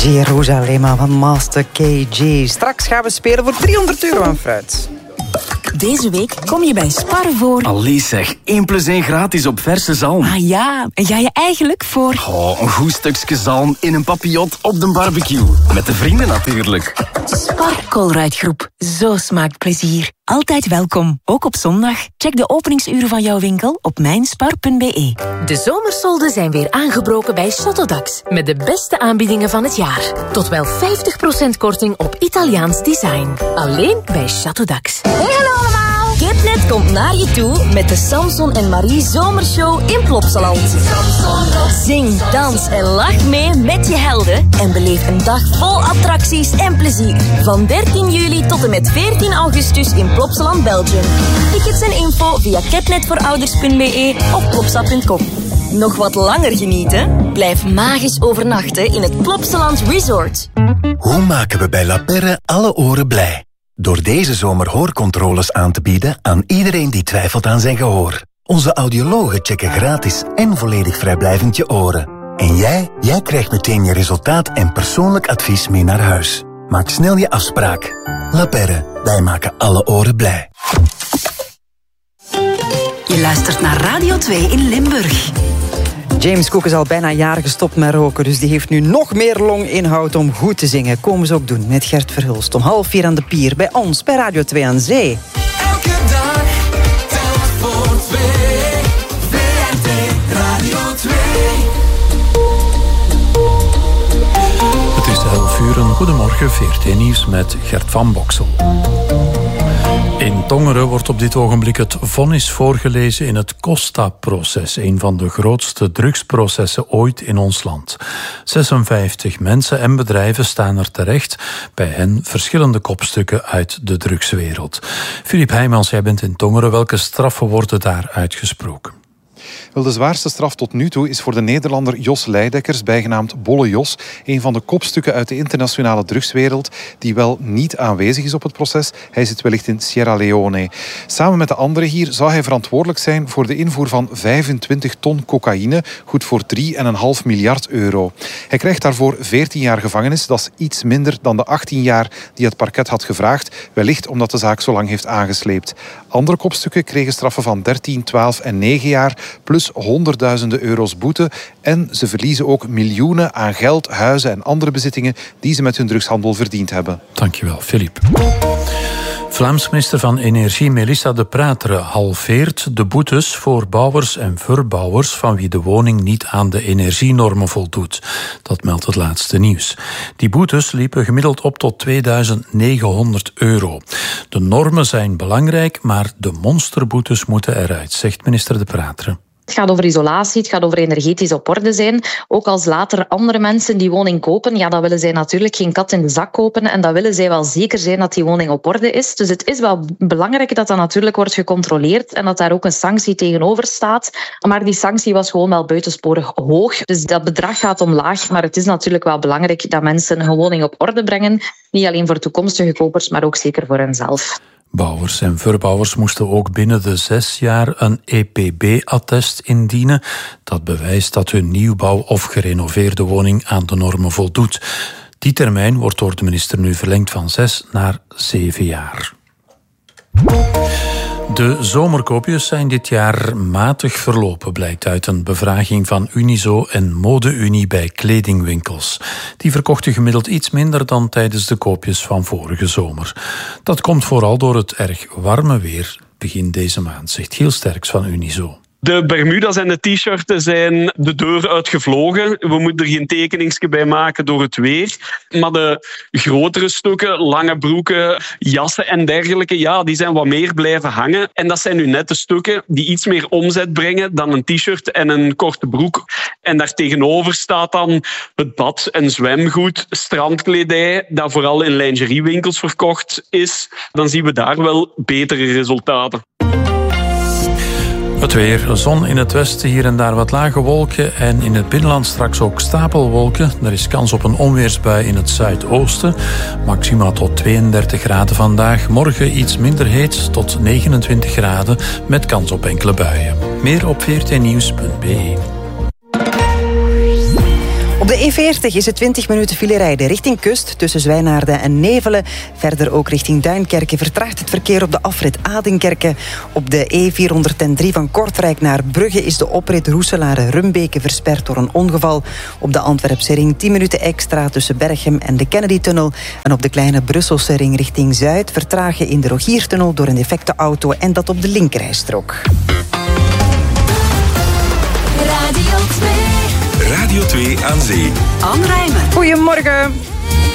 Jerusalem van Master KG. Straks gaan we spelen voor €300 aan fruit. Deze week kom je bij Spar voor... Allee zeg, 1+1 gratis op verse zalm. Ah ja, en ga je eigenlijk voor... Oh, een goed stukje zalm in een papillot op de barbecue. Met de vrienden natuurlijk. Spar Colruyt-groep. Zo smaakt plezier. Altijd welkom, ook op zondag. Check de openingsuren van jouw winkel op mijnspar.be. De zomersolden zijn weer aangebroken bij Château met de beste aanbiedingen van het jaar. Tot wel 50% korting op Italiaans design. Alleen bij Château. Hey, hallo allemaal! Kipnet komt naar je toe met de Samson en Marie Zomershow in Plopsaland. Zing, dans en lach mee met je helden en beleef een dag vol attracties en plezier. Van 13 juli tot en met 14 augustus in Plopsaland, Belgium. Tickets en info via kipnetvoorouders.be of plopsa.com. Nog wat langer genieten? Blijf magisch overnachten in het Plopsaland Resort. Hoe maken we bij La Perre alle oren blij? Door deze zomer hoorcontroles aan te bieden aan iedereen die twijfelt aan zijn gehoor. Onze audiologen checken gratis en volledig vrijblijvend je oren. En jij krijgt meteen je resultaat en persoonlijk advies mee naar huis. Maak snel je afspraak. La Perre, wij maken alle oren blij. Je luistert naar Radio 2 in Limburg. James Cook is al bijna een jaar gestopt met roken, dus die heeft nu nog meer longinhoud om goed te zingen. Komen ze ook doen met Gert Verhulst om 3:30 aan de pier bij ons, bij Radio 2 aan Zee. Elke dag telt voor 2. VRT Radio 2. Het is 11:00. Goedemorgen, VRT Nieuws met Gert van Boksel. In Tongeren wordt op dit ogenblik het vonnis voorgelezen in het Costa-proces, een van de grootste drugsprocessen ooit in ons land. 56 mensen en bedrijven staan er terecht, bij hen verschillende kopstukken uit de drugswereld. Filip Heijmans, jij bent in Tongeren. Welke straffen worden daar uitgesproken? Wel, de zwaarste straf tot nu toe is voor de Nederlander Jos Leidekkers, bijgenaamd Bolle Jos, een van de kopstukken uit de internationale drugswereld, die wel niet aanwezig is op het proces. Hij zit wellicht in Sierra Leone. Samen met de anderen hier zou hij verantwoordelijk zijn voor de invoer van 25 ton cocaïne, goed voor €3,5 miljard. Hij krijgt daarvoor 14 jaar gevangenis. Dat is iets minder dan de 18 jaar die het parket had gevraagd, wellicht omdat de zaak zo lang heeft aangesleept. Andere kopstukken kregen straffen van 13, 12 en 9 jaar, plus honderdduizenden euro's boete. En ze verliezen ook miljoenen aan geld, huizen en andere bezittingen die ze met hun drugshandel verdiend hebben. Dankjewel, Filip. Vlaams minister van Energie Melissa De Prateren halveert de boetes voor bouwers en verbouwers van wie de woning niet aan de energienormen voldoet. Dat meldt het laatste nieuws. Die boetes liepen gemiddeld op tot €2.900. De normen zijn belangrijk, maar de monsterboetes moeten eruit, zegt minister De Prateren. Het gaat over isolatie, het gaat over energetisch op orde zijn. Ook als later andere mensen die woning kopen, ja, dan willen zij natuurlijk geen kat in de zak kopen en dan willen zij wel zeker zijn dat die woning op orde is. Dus het is wel belangrijk dat dat natuurlijk wordt gecontroleerd en dat daar ook een sanctie tegenover staat. Maar die sanctie was gewoon wel buitensporig hoog. Dus dat bedrag gaat omlaag, maar het is natuurlijk wel belangrijk dat mensen hun woning op orde brengen. Niet alleen voor toekomstige kopers, maar ook zeker voor henzelf. Bouwers en verbouwers moesten ook binnen de 6 jaar een EPB-attest indienen. Dat bewijst dat hun nieuwbouw of gerenoveerde woning aan de normen voldoet. Die termijn wordt door de minister nu verlengd van 6 naar 7 jaar. De zomerkoopjes zijn dit jaar matig verlopen, blijkt uit een bevraging van Unizo en Mode-Unie bij kledingwinkels. Die verkochten gemiddeld iets minder dan tijdens de koopjes van vorige zomer. Dat komt vooral door het erg warme weer begin deze maand, zegt Giel Sterks van Unizo. De Bermuda's en de t-shirten zijn de deur uitgevlogen. We moeten er geen tekeningsje bij maken door het weer. Maar de grotere stukken, lange broeken, jassen en dergelijke, ja, die zijn wat meer blijven hangen. En dat zijn nu net de stukken die iets meer omzet brengen dan een t-shirt en een korte broek. En daartegenover staat dan het bad- en zwemgoed, strandkledij, dat vooral in lingeriewinkels verkocht is. Dan zien we daar wel betere resultaten. Het weer, zon in het westen, hier en daar wat lage wolken en in het binnenland straks ook stapelwolken. Er is kans op een onweersbui in het zuidoosten. Maxima tot 32 graden vandaag. Morgen iets minder heet, tot 29 graden met kans op enkele buien. Meer op vrtnieuws.be. Op de E40 is het 20 minuten file rijden richting kust tussen Zwijnaarden en Nevelen. Verder ook richting Duinkerke vertraagt het verkeer op de afrit Adenkerke. Op de E403 van Kortrijk naar Brugge is de oprit Roeselare-Rumbeke versperd door een ongeval. Op de Antwerpse ring 10 minuten extra tussen Berchem en de Kennedy-tunnel. En op de kleine Brusselse ring richting Zuid vertragen in de Rogiertunnel door een defecte auto en dat op de linkerrijstrook. Radio 2 aan Zee. Anne Rijmen. Goedemorgen.